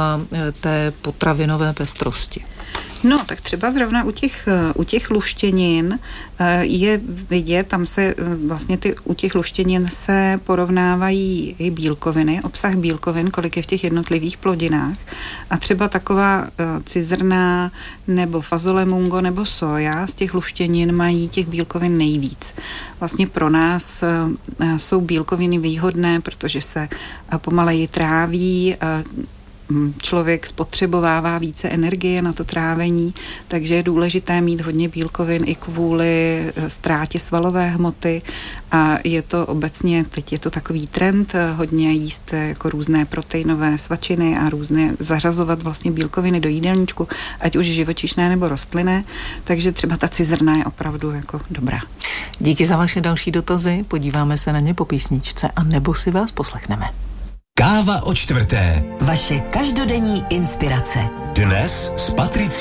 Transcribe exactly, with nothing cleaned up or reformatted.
zmínila té potravinové pestrosti? No, tak třeba zrovna u těch, u těch luštěnin je vidět, tam se vlastně ty, u těch luštěnin se porovnávají i bílkoviny, obsah bílkovin, kolik je v těch jednotlivých plodinách. A třeba taková cizrna nebo fazole mungo nebo soja z těch luštěnin mají těch bílkovin nejvíc. Vlastně pro nás jsou bílkoviny výhodné, protože se pomaleji tráví, člověk spotřebovává více energie na to trávení, takže je důležité mít hodně bílkovin i kvůli ztrátě svalové hmoty a je to obecně, teď je to takový trend, hodně jíst jako různé proteinové svačiny a různé zařazovat vlastně bílkoviny do jídelníčku, ať už živočišné nebo rostlinné, takže třeba ta cizrna je opravdu jako dobrá. Díky za vaše další dotazy, podíváme se na ně po písničce a nebo si vás poslechneme. Káva o čtvrté. Vaše každodenní inspirace. Dnes s Patricí